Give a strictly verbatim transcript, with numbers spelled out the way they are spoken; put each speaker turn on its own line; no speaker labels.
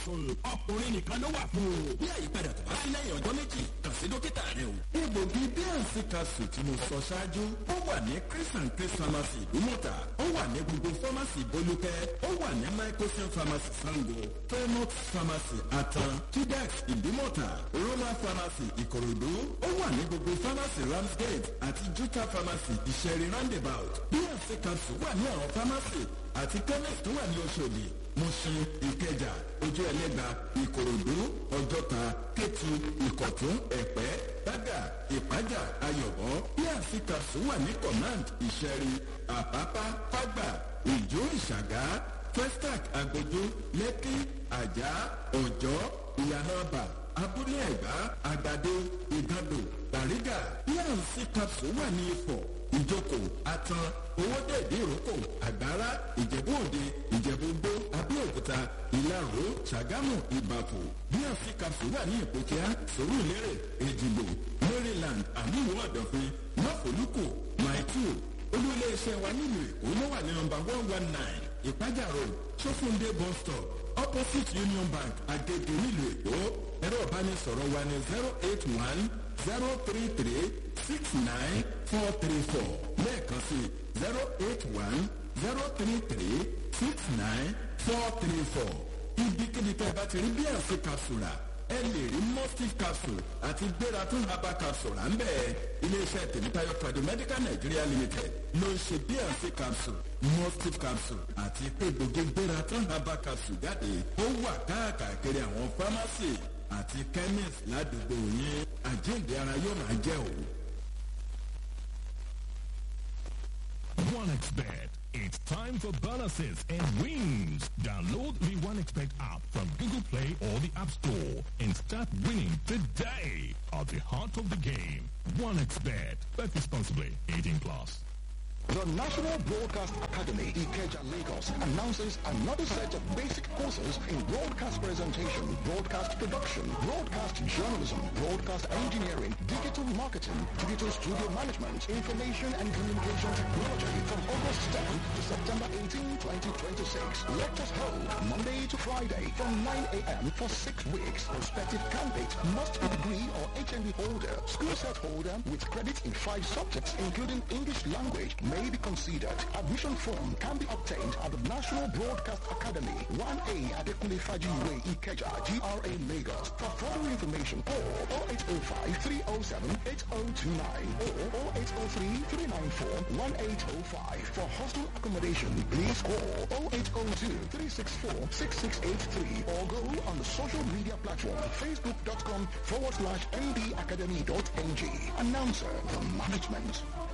sùn ọkùnrin nìkan ló wà fún o. bí àyípadà tó bá sí lẹ́yìn ọjọ́ méjì kàn sí dókítà rẹ o.
egbògi bnc capsule tí mo sọ ṣáájú ó wà ní chris and chris pharmacy ìdúmọ̀tà ó wà ní gbogbo pharmacy bolúkẹ́ ó wà ní microsim pharmacy sango fairmont pharmacy atan tudex ìdúmọ̀tà roma pharmacy ìkòròdú ó wà ní gbogbo pharmacy ramsgate àti juta pharmacy ìṣẹ̀rí roundabout. bnc capsule wà ní àwọn pharmacy àti chemist tó wà ní oṣòdì mushin ìkẹjà ojú ẹlẹ́gba ìkòròdú ọjọ́ta kétu ìkọ̀tún ẹ̀pẹ́ bága ìpájà ayọ̀bọ. bnc capsule wà ní command ìṣẹ̀rí àpápá fágbà ìjó ìṣàgá festac agbójú lẹ́kí àjà ọ̀jọ́ ìyànàbà abúlé ẹ̀gbá àgbàdo ìgàndò bàrígà. bnc capsule wà ní ifọ̀ ìjókòó atan owóde ìdíròkò àgbára ìjẹ̀bú òde ìjẹ̀bú gbó abẹ́òkúta ìlàró ṣàgámù ìbàfò. bnc capsule wà ní ìpòkíá sòrúlérè èjìgbò maryland àmúwò ọ̀dọ̀fin máfòlùkù maitu. olú-ilé-iṣẹ́ wa nílùú èkó ló wà ní nọmba one one nine ìpájà road sófúndé bus stop opposite union bank agege nílùú èkó. ẹ̀rọ ìbánisọ̀rọ̀ wa ní zero eight one zero three three six nine four three four lẹ́ẹ̀kan sí zero eight one zero three three six nine four three four. ibikíbi tẹ́ ẹ bá ti rí bnc capsule ẹ lè rí mustif capsule àti gbératún herbal capsule à ń bẹ̀. iléeṣẹ́ tèmítáyọ̀ pàdé medical nigeria limited ló ń ṣe bnc capsule mustif capsule àti egbògi gbératún herbal capsule jáde ó wà káàkiri àwọn pharmacy àti chemist ládùúgbò yín. àjíǹde ara yóò máa jẹ́ o.
OneXBet. It's time for bonuses and wins. Download the OneXBet app from Google Play or the App Store and start winning today. At the heart of the game, OneXBet. Bet responsibly. eighteen plus.
The National Broadcast Academy, Ikeja, Lagos, announces another set of basic courses in broadcast presentation, broadcast production, broadcast journalism, broadcast engineering, digital marketing, digital studio management, information and communication technology from August seventh to September eighteenth, twenty twenty-six. Lectures held Monday to Friday from nine a.m. for six weeks. Prospective candidate must be degree or H N D holder, school set holder with credit in five subjects, including English language, may be considered. Admission form can be obtained at the National Broadcast Academy, one A Adekunle Fajiwe Ikeja, G R A Lagos. For further information, call oh eight oh five, three oh seven, eight oh two nine or oh eight oh three, three nine four, one eight oh five. For hostel accommodation, please call oh eight oh two, three six four, six six eight three or go on the social media platform facebook.com forward slash ndacademy.ng. Announcer, the management.